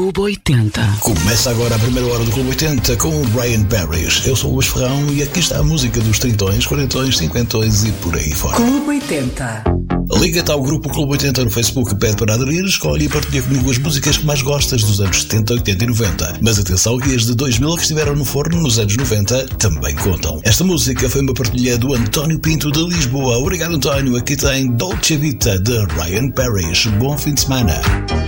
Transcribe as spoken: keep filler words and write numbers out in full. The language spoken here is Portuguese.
Clube oitenta. Começa agora a primeira hora do Clube oitenta com o Brian Parrish. Eu sou o Luís Ferrão e aqui está a música dos trintões, quarentões, cinquentões e por aí fora. Clube oitenta. Liga-te ao grupo Clube oitenta no Facebook, pede para aderir, escolhe e partilha comigo as músicas que mais gostas dos anos setenta, oitenta e noventa. Mas atenção que as de dois mil que estiveram no forno nos anos noventa também contam. Esta música foi uma partilha do António Pinto de Lisboa. Obrigado, António. Aqui tem Dolce Vita de Brian Parrish. Bom fim de semana.